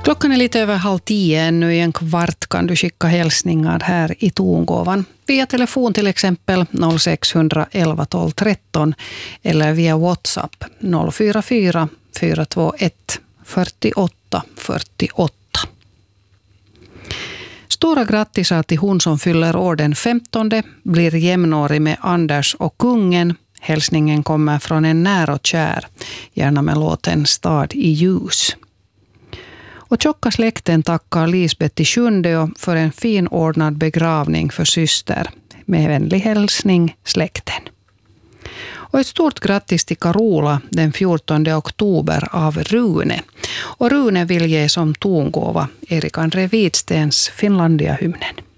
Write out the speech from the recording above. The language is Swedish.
Klockan är lite över 9:30, ännu i en kvart kan du skicka hälsningar här i tongåvan. Via telefon till exempel 0611 12 13 eller via WhatsApp 044 421 48 48. Stora grattisar till hon som fyller år den 15, blir jämnårig med Anders och kungen. Hälsningen kommer från en när och kär, gärna med låten Stad i ljus. Och tjocka släkten tackar Lisbeth i Sjunde för en fin ordnad begravning för syster. Med vänlig hälsning släkten. Och ett stort grattis till Carola den 14 oktober av Rune. Och Rune vill ge som tongåva Erik André Widstens Finlandia-hymnen.